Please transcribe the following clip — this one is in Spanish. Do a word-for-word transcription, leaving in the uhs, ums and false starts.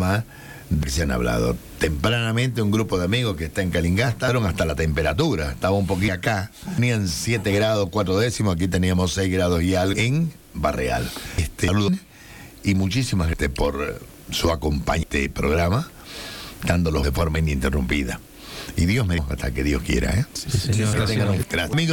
más que se han hablado. Tempranamente un grupo de amigos que está en Calingasta estaban hasta la temperatura, estaba un poquito acá, tenían siete grados cuatro décimos, aquí teníamos seis grados y algo en Barreal. Este, saludos y muchísimas gracias por su acompañante programa, dándolos de forma ininterrumpida. Y Dios me hasta que Dios quiera, ¿eh? Sí, señor. Que tengan un... Gracias. Amigos,